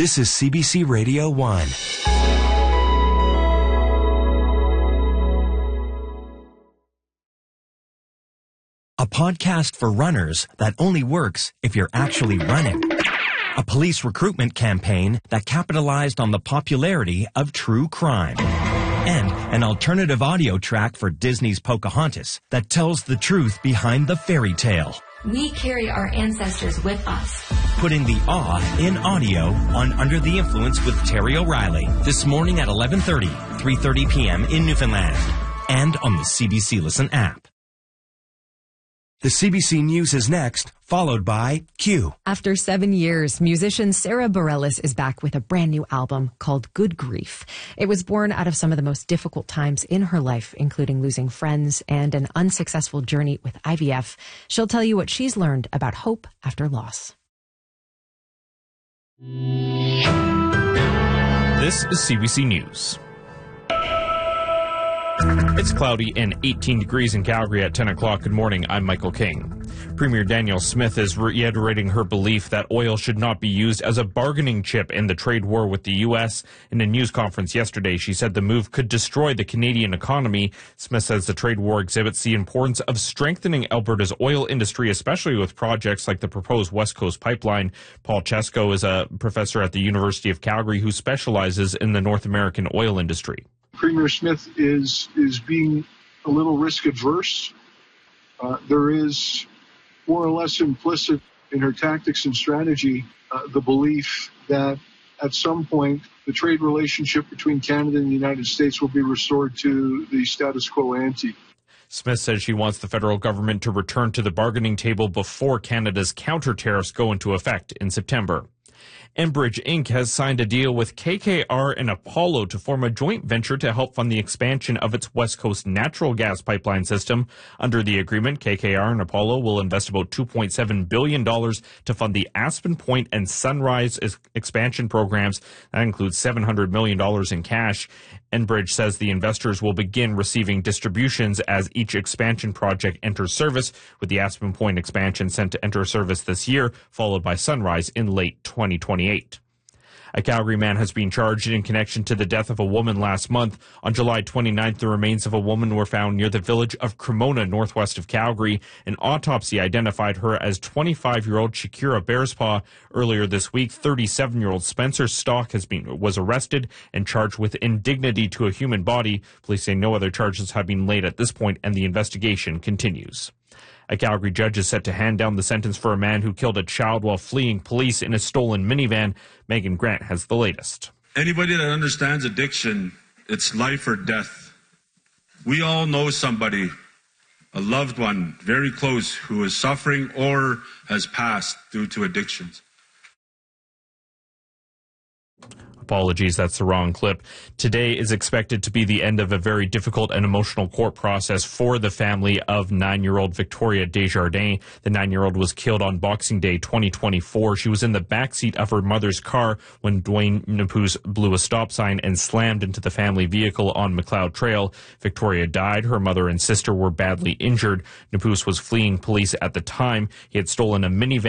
This is CBC Radio 1. A podcast for runners that only works if you're actually running. A police recruitment campaign that capitalized on the popularity of true crime. And an alternative audio track for Disney's Pocahontas that tells the truth behind the fairy tale. We carry our ancestors with us. Putting the awe in audio on Under the Influence with Terry O'Reilly. This morning at 11:30, 3:30 p.m. in Newfoundland. And on the CBC Listen app. The CBC News is next, followed by Q. After 7 years, musician Sarah Bareilles is back with a brand new album called Good Grief. It was born out of some of the most difficult times in her life, including losing friends and an unsuccessful journey with IVF. She'll tell you what she's learned about hope after loss. This is CBC News. It's cloudy and 18 degrees in Calgary at 10 o'clock. Good morning. I'm Michael King. Premier Danielle Smith is reiterating her belief that oil should not be used as a bargaining chip in the trade war with the U.S. In a news conference yesterday, she said the move could destroy the Canadian economy. Smith says the trade war exhibits the importance of strengthening Alberta's oil industry, especially with projects like the proposed West Coast pipeline. Paul Chesko is a professor at the University of Calgary who specializes in the North American oil industry. Premier Smith is being a little risk adverse. There is more or less implicit in her tactics and strategy the belief that at some point the trade relationship between Canada and the United States will be restored to the status quo ante. Smith says she wants the federal government to return to the bargaining table before Canada's counter tariffs go into effect in September. Enbridge Inc. has signed a deal with KKR and Apollo to form a joint venture to help fund the expansion of its West Coast natural gas pipeline system. Under the agreement, KKR and Apollo will invest about $2.7 billion to fund the Aspen Point and Sunrise expansion programs. That includes $700 million in cash. Enbridge says the investors will begin receiving distributions as each expansion project enters service, with the Aspen Point expansion set to enter service this year, followed by Sunrise in late 2028. A Calgary man has been charged in connection to the death of a woman last month. On July 29th, the remains of a woman were found near the village of Cremona, northwest of Calgary. An autopsy identified her as 25-year-old Shakira Bearspaw. Earlier this week, 37-year-old Spencer Stock was arrested and charged with indignity to a human body. Police say no other charges have been laid at this point, and the investigation continues. A Calgary judge is set to hand down the sentence for a man who killed a child while fleeing police in a stolen minivan. Megan Grant has the latest. Anybody that understands addiction, it's life or death. We all know somebody, a loved one, very close, who is suffering or has passed due to addictions. Apologies, that's the wrong clip. Today is expected to be the end of a very difficult and emotional court process for the family of 9-year-old Victoria Desjardins. The 9-year-old was killed on Boxing Day 2024. She was in the backseat of her mother's car when Dwayne Napus blew a stop sign and slammed into the family vehicle on McLeod Trail. Victoria died. Her mother and sister were badly injured. Napus was fleeing police at the time. He had stolen a minivan